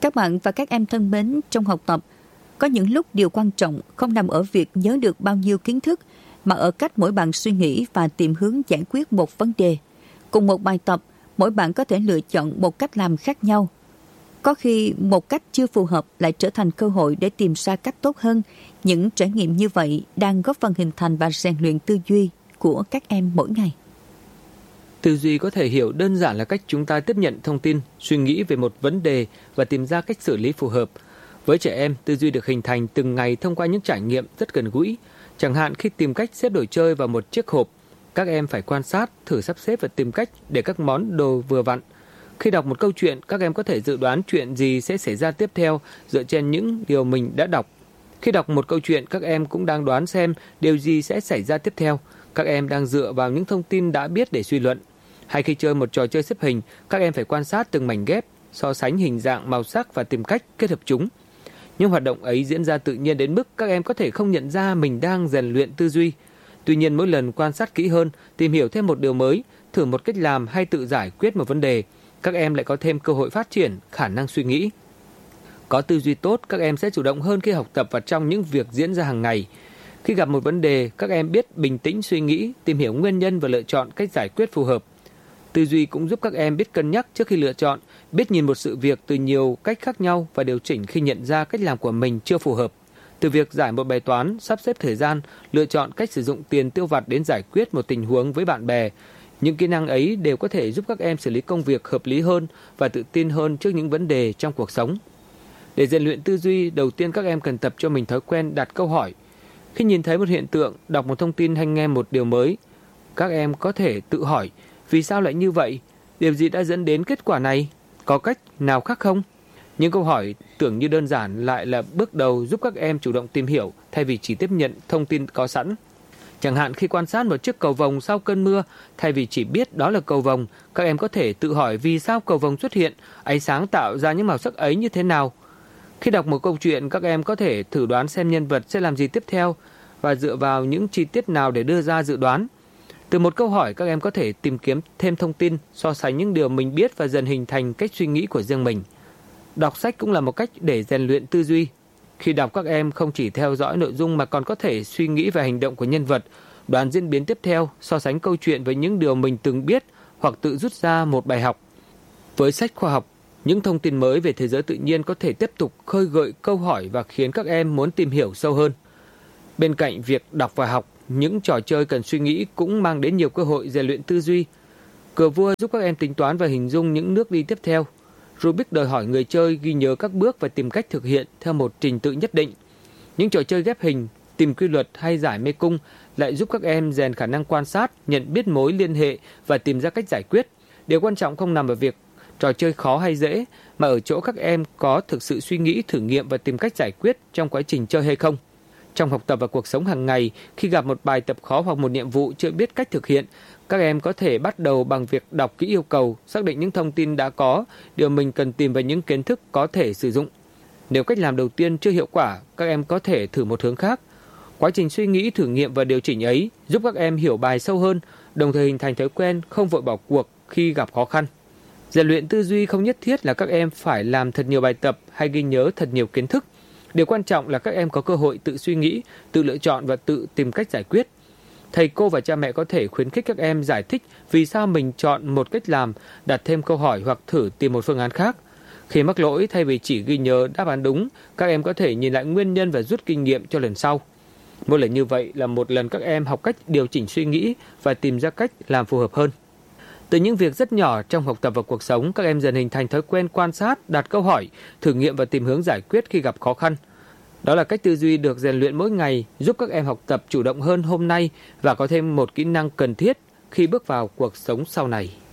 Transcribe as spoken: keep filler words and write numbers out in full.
Các bạn và các em thân mến, trong học tập, có những lúc điều quan trọng không nằm ở việc nhớ được bao nhiêu kiến thức, mà ở cách mỗi bạn suy nghĩ và tìm hướng giải quyết một vấn đề. Cùng một bài tập, mỗi bạn có thể lựa chọn một cách làm khác nhau. Có khi một cách chưa phù hợp lại trở thành cơ hội để tìm ra cách tốt hơn. Những trải nghiệm như vậy đang góp phần hình thành và rèn luyện tư duy của các em mỗi ngày. Tư duy có thể hiểu đơn giản là cách chúng ta tiếp nhận thông tin, suy nghĩ về một vấn đề và tìm ra cách xử lý phù hợp. Với trẻ em, tư duy được hình thành từng ngày thông qua những trải nghiệm rất gần gũi. Chẳng hạn khi tìm cách xếp đồ chơi vào một chiếc hộp, các em phải quan sát, thử sắp xếp và tìm cách để các món đồ vừa vặn. Khi đọc một câu chuyện, các em có thể dự đoán chuyện gì sẽ xảy ra tiếp theo dựa trên những điều mình đã đọc. Khi đọc một câu chuyện, các em cũng đang đoán xem điều gì sẽ xảy ra tiếp theo. Các em đang dựa vào những thông tin đã biết để suy luận. Hay khi chơi một trò chơi xếp hình, các em phải quan sát từng mảnh ghép, so sánh hình dạng, màu sắc và tìm cách kết hợp chúng. Những hoạt động ấy diễn ra tự nhiên đến mức các em có thể không nhận ra mình đang rèn luyện tư duy. Tuy nhiên, mỗi lần quan sát kỹ hơn, tìm hiểu thêm một điều mới, thử một cách làm hay tự giải quyết một vấn đề, các em lại có thêm cơ hội phát triển khả năng suy nghĩ. Có tư duy tốt, các em sẽ chủ động hơn khi học tập và trong những việc diễn ra hàng ngày. Khi gặp một vấn đề, các em biết bình tĩnh suy nghĩ, tìm hiểu nguyên nhân và lựa chọn cách giải quyết phù hợp. Tư duy cũng giúp các em biết cân nhắc trước khi lựa chọn, biết nhìn một sự việc từ nhiều cách khác nhau và điều chỉnh khi nhận ra cách làm của mình chưa phù hợp. Từ việc giải một bài toán, sắp xếp thời gian, lựa chọn cách sử dụng tiền tiêu vặt đến giải quyết một tình huống với bạn bè, những kỹ năng ấy đều có thể giúp các em xử lý công việc hợp lý hơn và tự tin hơn trước những vấn đề trong cuộc sống. Để rèn luyện tư duy, đầu tiên các em cần tập cho mình thói quen đặt câu hỏi. Khi nhìn thấy một hiện tượng, đọc một thông tin hay nghe một điều mới, các em có thể tự hỏi, vì sao lại như vậy? Điều gì đã dẫn đến kết quả này? Có cách nào khác không? Những câu hỏi tưởng như đơn giản lại là bước đầu giúp các em chủ động tìm hiểu thay vì chỉ tiếp nhận thông tin có sẵn. Chẳng hạn khi quan sát một chiếc cầu vồng sau cơn mưa, thay vì chỉ biết đó là cầu vồng, các em có thể tự hỏi vì sao cầu vồng xuất hiện, ánh sáng tạo ra những màu sắc ấy như thế nào. Khi đọc một câu chuyện, các em có thể thử đoán xem nhân vật sẽ làm gì tiếp theo và dựa vào những chi tiết nào để đưa ra dự đoán. Từ một câu hỏi, các em có thể tìm kiếm thêm thông tin, so sánh những điều mình biết và dần hình thành cách suy nghĩ của riêng mình. Đọc sách cũng là một cách để rèn luyện tư duy. Khi đọc, các em không chỉ theo dõi nội dung mà còn có thể suy nghĩ về hành động của nhân vật, đoán diễn biến tiếp theo, so sánh câu chuyện với những điều mình từng biết hoặc tự rút ra một bài học. Với sách khoa học, những thông tin mới về thế giới tự nhiên có thể tiếp tục khơi gợi câu hỏi và khiến các em muốn tìm hiểu sâu hơn. Bên cạnh việc đọc và học, những trò chơi cần suy nghĩ cũng mang đến nhiều cơ hội rèn luyện tư duy. Cờ vua giúp các em tính toán và hình dung những nước đi tiếp theo. Rubik đòi hỏi người chơi ghi nhớ các bước và tìm cách thực hiện theo một trình tự nhất định. Những trò chơi ghép hình, tìm quy luật hay giải mê cung lại giúp các em rèn khả năng quan sát, nhận biết mối liên hệ và tìm ra cách giải quyết. Điều quan trọng không nằm ở việc trò chơi khó hay dễ, mà ở chỗ các em có thực sự suy nghĩ, thử nghiệm và tìm cách giải quyết trong quá trình chơi hay không. Trong học tập và cuộc sống hàng ngày, khi gặp một bài tập khó hoặc một nhiệm vụ chưa biết cách thực hiện, các em có thể bắt đầu bằng việc đọc kỹ yêu cầu, xác định những thông tin đã có, điều mình cần tìm và những kiến thức có thể sử dụng. Nếu cách làm đầu tiên chưa hiệu quả, các em có thể thử một hướng khác. Quá trình suy nghĩ, thử nghiệm và điều chỉnh ấy giúp các em hiểu bài sâu hơn, đồng thời hình thành thói quen không vội bỏ cuộc khi gặp khó khăn. Rèn luyện tư duy không nhất thiết là các em phải làm thật nhiều bài tập hay ghi nhớ thật nhiều kiến thức. Điều quan trọng là các em có cơ hội tự suy nghĩ, tự lựa chọn và tự tìm cách giải quyết. Thầy cô và cha mẹ có thể khuyến khích các em giải thích vì sao mình chọn một cách làm, đặt thêm câu hỏi hoặc thử tìm một phương án khác. Khi mắc lỗi, thay vì chỉ ghi nhớ đáp án đúng, các em có thể nhìn lại nguyên nhân và rút kinh nghiệm cho lần sau. Mỗi lần như vậy là một lần các em học cách điều chỉnh suy nghĩ và tìm ra cách làm phù hợp hơn. Từ những việc rất nhỏ trong học tập và cuộc sống, các em dần hình thành thói quen quan sát, đặt câu hỏi, thử nghiệm và tìm hướng giải quyết khi gặp khó khăn. Đó là cách tư duy được rèn luyện mỗi ngày, giúp các em học tập chủ động hơn hôm nay và có thêm một kỹ năng cần thiết khi bước vào cuộc sống sau này.